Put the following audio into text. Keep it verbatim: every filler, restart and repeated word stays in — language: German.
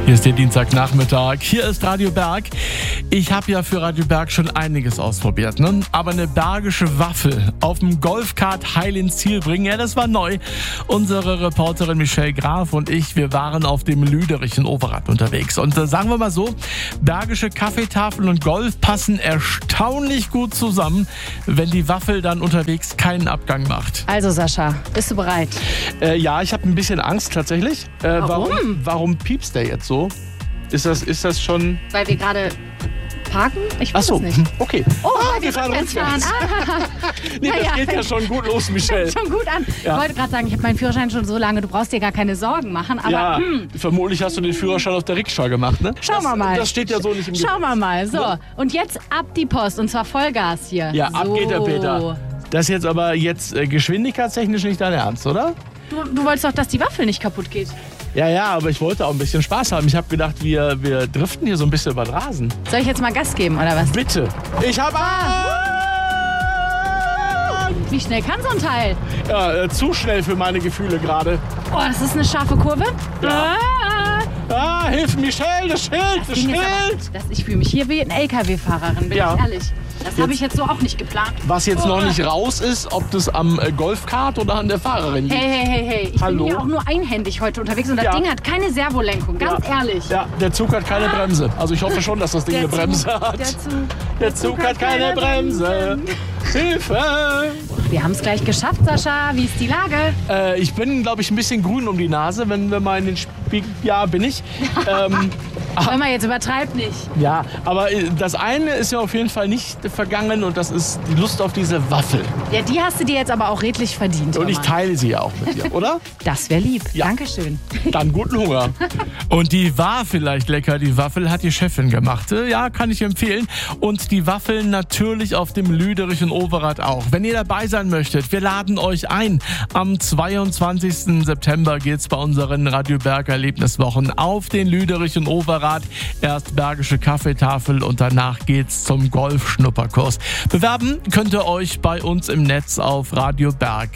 Hier ist der Dienstagnachmittag. Hier ist Radio Berg. Ich habe ja für Radio Berg schon einiges ausprobiert, ne? Aber eine bergische Waffel auf dem Golfkart heil ins Ziel bringen, ja, das war neu. Unsere Reporterin Michelle Graf und ich, wir waren auf dem Lüderich in Overath unterwegs. Und äh, sagen wir mal so, bergische Kaffeetafeln und Golf passen erstaunlich gut zusammen, wenn die Waffel dann unterwegs keinen Abgang macht. Also Sascha, bist du bereit? Äh, ja, ich habe ein bisschen Angst tatsächlich. Äh, Warum? warum? Warum piepst der jetzt so? Ist das, ist das schon... Weil wir gerade parken? Ich weiß Ach so, es nicht. okay. Oh, ah, weil wir fahren rückwärts fahren. rückwärts. Ah. Nee, das Naja. geht ja schon gut los, Michelle. Schon gut an. Ja. Ich wollte gerade sagen, ich habe meinen Führerschein schon so lange, du brauchst dir gar keine Sorgen machen. Aber Ja, hm, vermutlich hast du den Führerschein auf der Rikscha gemacht, ne? schauen wir das, mal. Das steht ja so nicht im Schauen wir mal. So, Ja. und jetzt ab die Post und zwar Vollgas hier. Ja, so. ab geht der Peter. Das ist jetzt aber jetzt äh, geschwindigkeitstechnisch nicht dein Ernst, oder? Du, du wolltest doch, dass die Waffel nicht kaputt geht. Ja, ja, aber ich wollte auch ein bisschen Spaß haben. Ich habe gedacht, wir, wir driften hier so ein bisschen über den Rasen. Soll ich jetzt mal Gas geben, oder was? Bitte. Ich habe Wie schnell kann so ein Teil? ja, äh, zu schnell für meine Gefühle gerade. Oh, das ist eine scharfe Kurve. Ja. Ah. Ah, hilf Michelle, das Schild, das Ding ist aber, Schild. dass ich fühle mich hier wie eine L K W-Fahrerin, bin Ja. ich ehrlich. Das habe ich jetzt so auch nicht geplant. Was jetzt Oh. noch nicht raus ist, ob das am äh, Golfkart oder an der Fahrerin liegt. Hey, hey, hey, hey. Ich Hallo? bin hier auch nur einhändig heute unterwegs und das Ja. Ding hat keine Servolenkung, ganz Ja. ehrlich. Ja, der Zug hat keine Bremse. Also ich hoffe schon, dass das Ding Der eine Bremse Zug, hat. Der Zug, Der Zug hat keine Bremse. Hilfe! Wir haben es gleich geschafft, Sascha. Wie ist die Lage? Äh, ich bin, glaube ich, ein bisschen grün um die Nase, wenn wir mal in den Spiegel... Ja, bin ich. ähm, Hör mal, jetzt übertreib nicht. ja, aber äh, das eine ist ja auf jeden Fall nicht vergangen und das ist die Lust auf diese Waffel. Ja, die hast du dir jetzt aber auch redlich verdient. Und ich Roman. teile sie ja auch mit dir, oder? Das wäre lieb. Ja. Dankeschön. Dann guten Hunger. Und die war vielleicht lecker, die Waffel hat die Chefin gemacht. Ja, kann ich empfehlen. Und die Waffeln natürlich auf dem Lüderich in Overath auch. Wenn ihr dabei sein möchtet, wir laden euch ein. Am zweiundzwanzigsten September geht's bei unseren Radio Berg Erlebniswochen auf den Lüderich in Overath. Erst bergische Kaffeetafel und danach geht's zum Golfschnupperkurs. Bewerben könnt ihr euch bei uns im Netz auf radioberg